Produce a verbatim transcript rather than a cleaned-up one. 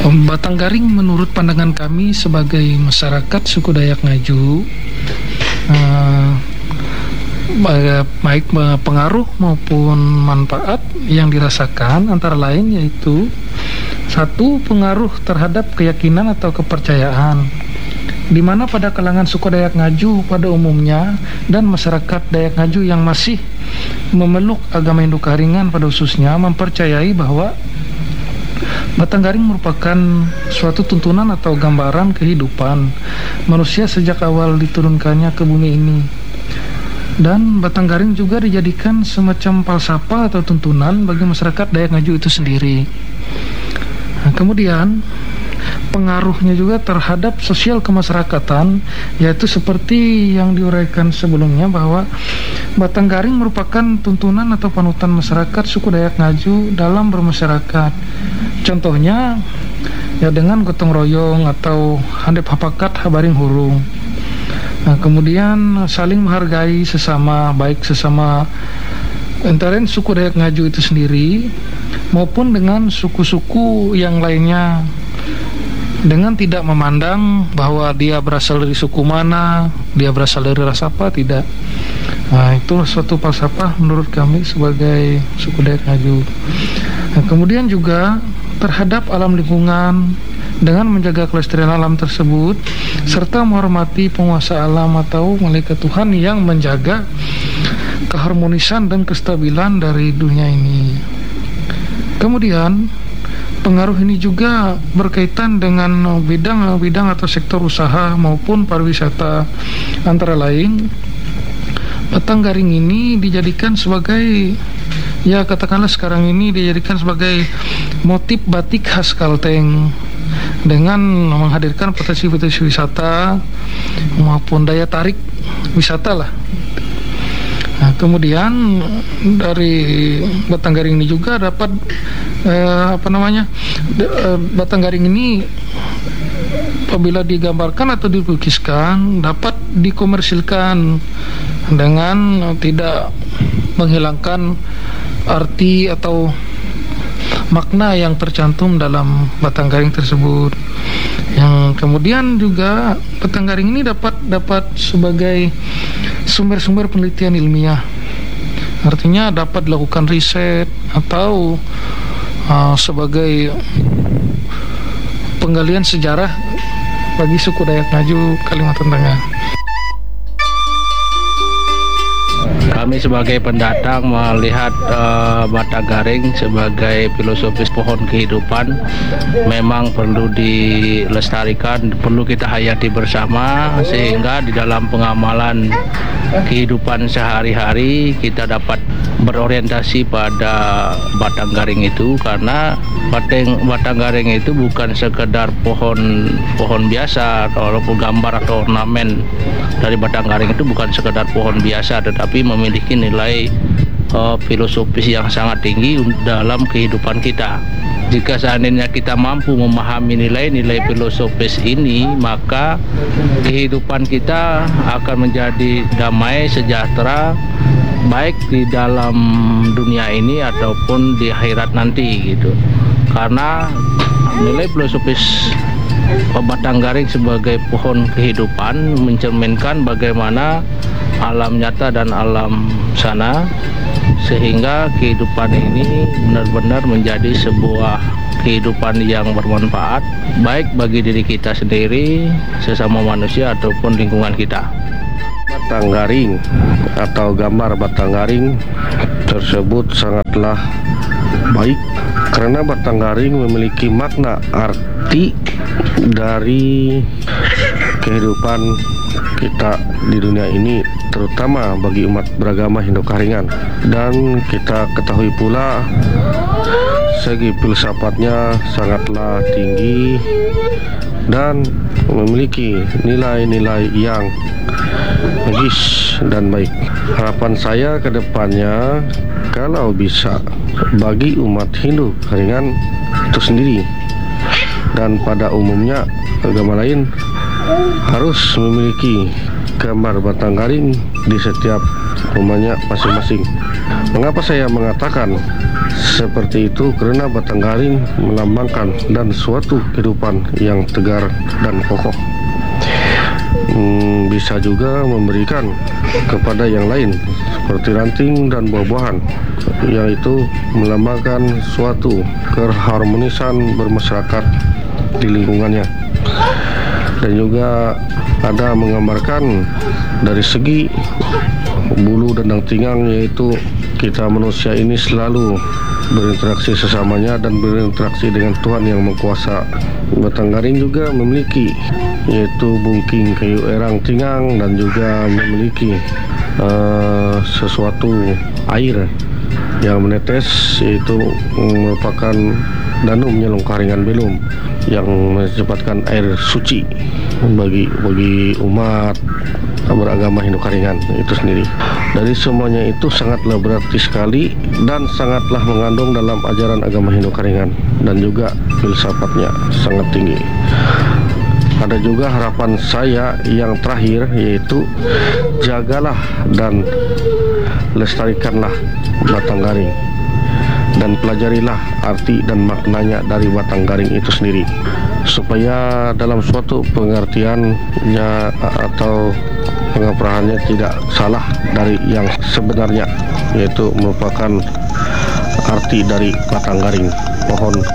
Batang Garing menurut pandangan kami sebagai masyarakat suku Dayak Ngaju, uh, baik pengaruh maupun manfaat yang dirasakan antara lain yaitu satu, pengaruh terhadap keyakinan atau kepercayaan, di mana pada kalangan suku Dayak Ngaju pada umumnya dan masyarakat Dayak Ngaju yang masih memeluk agama Hindu Karingan pada khususnya mempercayai bahwa Batang Garing merupakan suatu tuntunan atau gambaran kehidupan manusia sejak awal diturunkannya ke bumi ini. Dan Batang Garing juga dijadikan semacam falsafah atau tuntunan bagi masyarakat Dayak Ngaju itu sendiri. Nah, kemudian pengaruhnya juga terhadap sosial kemasyarakatan, yaitu seperti yang diuraikan sebelumnya bahwa Batang Garing merupakan tuntunan atau panutan masyarakat suku Dayak Ngaju dalam bermasyarakat. Contohnya ya dengan gotong royong atau handep hapakat habaring hurung. Nah, kemudian saling menghargai sesama, baik sesama antara suku Dayak Ngaju itu sendiri maupun dengan suku-suku yang lainnya, dengan tidak memandang bahwa dia berasal dari suku mana, dia berasal dari ras apa, tidak. Nah, itu suatu falsafah menurut kami sebagai suku Dayak Ngaju. Nah, kemudian juga terhadap alam lingkungan dengan menjaga kelestarian alam tersebut serta menghormati penguasa alam atau malaikat Tuhan yang menjaga keharmonisan dan kestabilan dari dunia ini. Kemudian pengaruh ini juga berkaitan dengan bidang-bidang atau sektor usaha maupun pariwisata. Antara lain, Batang Garing ini dijadikan sebagai, ya katakanlah sekarang ini dijadikan sebagai motif batik khas Kalteng dengan menghadirkan potensi-potensi wisata maupun daya tarik wisata lah. Nah, kemudian dari Batang Garing ini juga dapat eh, apa namanya eh, Batang Garing ini apabila digambarkan atau dilukiskan dapat dikomersilkan dengan tidak menghilangkan arti atau makna yang tercantum dalam Batang Garing tersebut. Yang kemudian juga Batang Garing ini dapat dapat sebagai sumber-sumber penelitian ilmiah. Artinya dapat dilakukan riset atau uh, sebagai penggalian sejarah bagi suku Dayak Ngaju Kalimantan Tengah. Kami sebagai pendatang melihat uh, Batang Garing sebagai filosofis pohon kehidupan memang perlu dilestarikan, perlu kita hayati bersama sehingga di dalam pengamalan kehidupan sehari-hari kita dapat berorientasi pada Batang Garing itu, karena batang Batang Garing itu bukan sekedar pohon pohon biasa atau gambar atau ornamen. Dari Batang Garing itu bukan sekedar pohon biasa, tetapi memiliki nilai uh, filosofis yang sangat tinggi dalam kehidupan kita. Jika seandainya kita mampu memahami nilai-nilai filosofis ini, maka kehidupan kita akan menjadi damai, sejahtera, baik di dalam dunia ini ataupun di akhirat nanti gitu. Karena nilai filosofis Batang Garing sebagai pohon kehidupan mencerminkan bagaimana alam nyata dan alam sana, sehingga kehidupan ini benar-benar menjadi sebuah kehidupan yang bermanfaat baik bagi diri kita sendiri, sesama manusia ataupun lingkungan kita. Batang Garing atau gambar Batang Garing tersebut sangatlah baik karena Batang Garing memiliki makna arti dari kehidupan kita di dunia ini, terutama bagi umat beragama Hindu Karingan. Dan kita ketahui pula segi filsafatnya sangatlah tinggi dan memiliki nilai-nilai yang logis dan baik. Harapan saya ke depannya kalau bisa bagi umat Hindu Karingan itu sendiri dan pada umumnya agama lain harus memiliki gambar Batang Garing di setiap rumahnya masing-masing. Mengapa saya mengatakan seperti itu karena batang garing melambangkan dan suatu kehidupan yang tegar dan kokoh. Hmm, bisa juga memberikan kepada yang lain seperti ranting dan buah-buahan, yaitu melambangkan suatu keharmonisan bermasyarakat di lingkungannya. Dan juga ada menggambarkan dari segi bulu dan tinggang, yaitu kita manusia ini selalu berinteraksi sesamanya dan berinteraksi dengan Tuhan yang mengkuasa. Batang garing juga memiliki yaitu bungking kayu erang tinggang dan juga memiliki uh, sesuatu air yang menetes, yaitu merupakan danum nyelong karingan belum yang menyebabkan air suci bagi bagi umat beragama Hindu Karingan itu sendiri. Dari semuanya itu sangatlah berarti sekali dan sangatlah mengandung dalam ajaran agama Hindu Karingan, dan juga filsafatnya sangat tinggi. Ada juga harapan saya yang terakhir, yaitu jagalah dan lestarikanlah batang garing dan pelajarilah arti dan maknanya dari batang garing itu sendiri, supaya dalam suatu pengertiannya atau pengaprahannya tidak salah dari yang sebenarnya, yaitu merupakan arti dari batang garing pohon